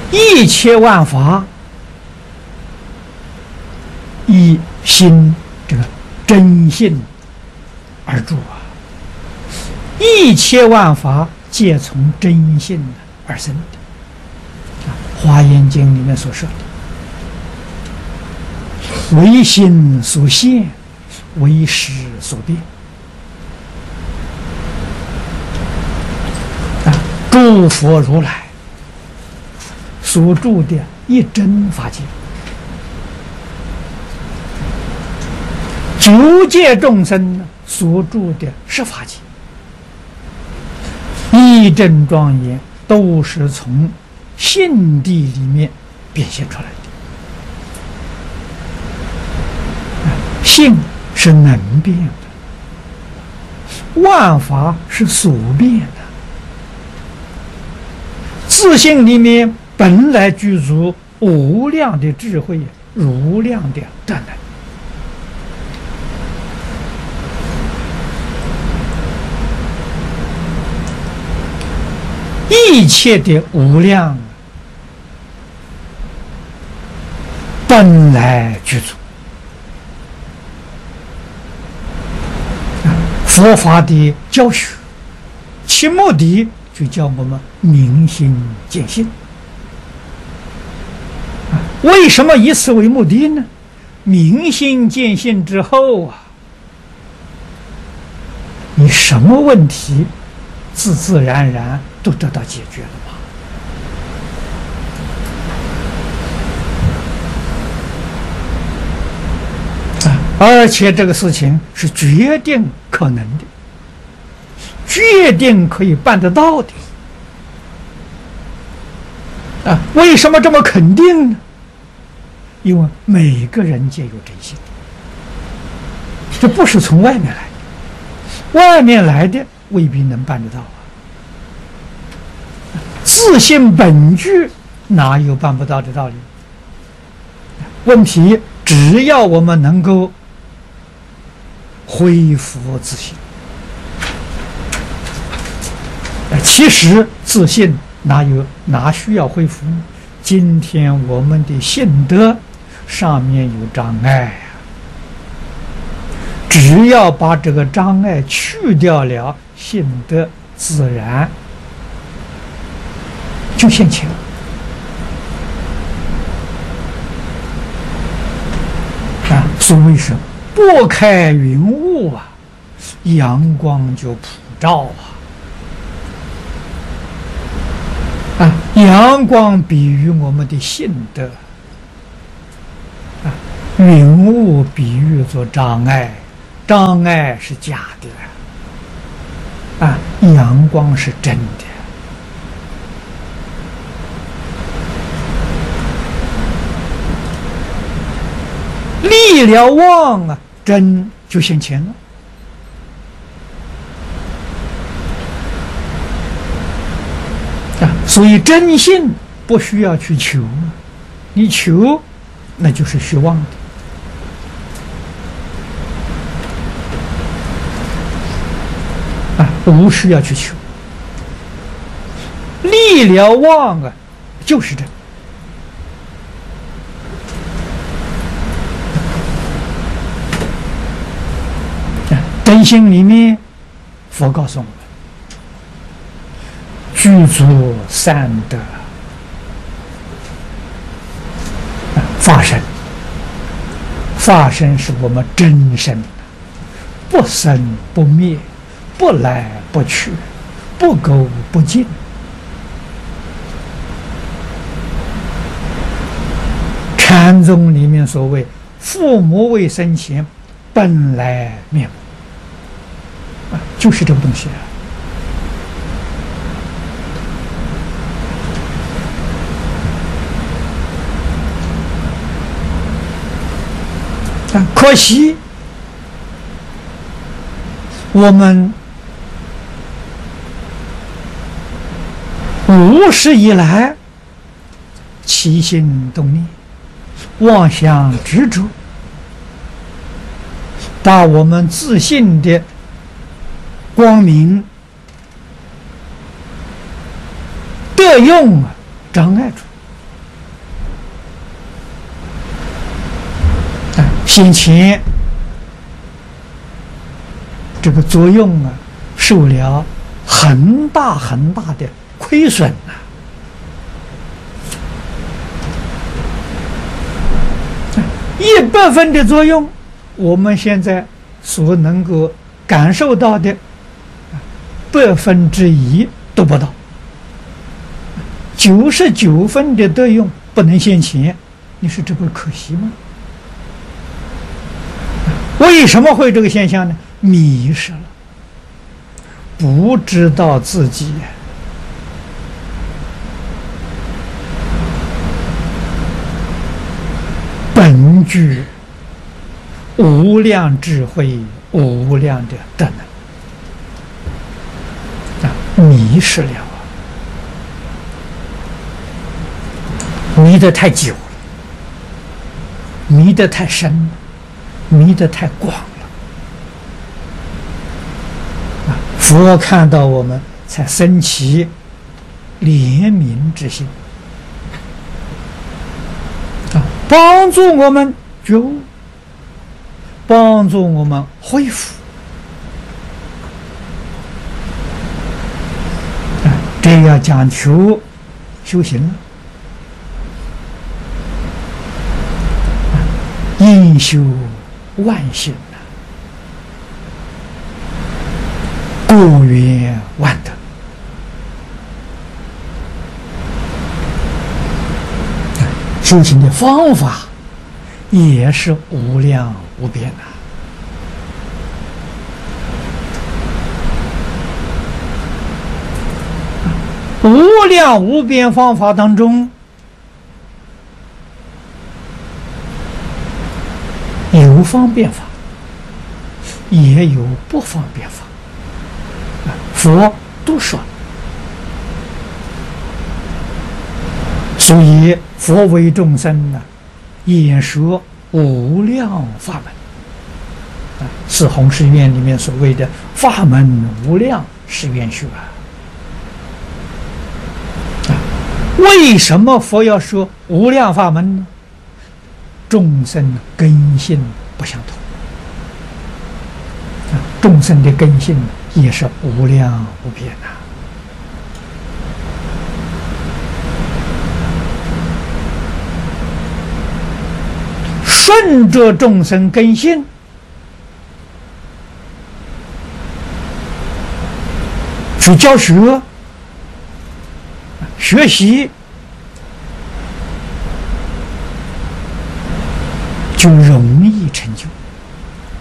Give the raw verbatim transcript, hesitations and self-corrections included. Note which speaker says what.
Speaker 1: 一切万法以心这个真性而住啊！一切万法皆从真性而生的。《华严经》里面所说的，唯心所现，唯识所变。啊，诸佛如来所住的一真法界，九界众生所住的十法界，一真庄严，都是从性地里面变现出来的。性是能变的，万法是所变的。自性里面本来具足无量的智慧，无量的德能。一切的无量本来具足。佛法的教学，其目的就叫我们明心见性。为什么以此为目的呢？明心见性之后啊，你什么问题自自然然都得到解决了嘛。啊，而且这个事情是决定可能的，决定可以办得到的。啊，为什么这么肯定呢？因为每个人皆有真心，这不是从外面来的，外面来的未必能办得到啊。自性本具哪有办不到的道理？问题只要我们能够恢复自信，其实自信哪有哪需要恢复呢？今天我们的性德上面有障碍啊，只要把这个障碍去掉了，性德自然就现前了。啊，所谓是拨开云雾啊，阳光就普照啊！啊，阳光比喻我们的性德，啊，云雾比喻作障碍，障碍是假的，啊，阳光是真的。立了妄啊，真就现前了。啊，所以真性不需要去求，你求那就是虚妄的。啊，无需要去求，立了妄啊，就是真。真心里面，佛告诉我们，具足三德，法身。法身是我们真身，不生不灭，不来不去，不垢不净。禅宗里面所谓“父母未生前，本来面目”。就是这个东西啊！可惜我们无始以来起心动念，妄想执着，把我们自信的光明得用啊，障碍住。 先前这个作用啊，受了很大很大的亏损呐、啊。一百分的作用，我们现在所能够感受到的百分之一都不到，九十九分的德用不能现前，你说这不是可惜吗？为什么会这个现象呢？迷失了，不知道自己本具无量智慧、无量的德能啊，迷失了啊，迷得太久了，迷得太深了，迷得太广了。佛看到我们，才生起怜悯之心，啊，帮助我们觉悟，帮助我们恢复。啊，这要讲求修行了，啊，应修万行。故曰万德，修行的方法也是无量无边的。无量无边方法当中，有方便法，也有不方便法。佛都说了，所以佛为众生呢，演说无量法门啊，是弘誓愿里面所谓的法门无量是愿学啊。啊，为什么佛要说无量法门呢？众生根性不相同啊，众生的根性也是无量无边呐、啊。顺着众生根性，去教学、学习，就容易成就。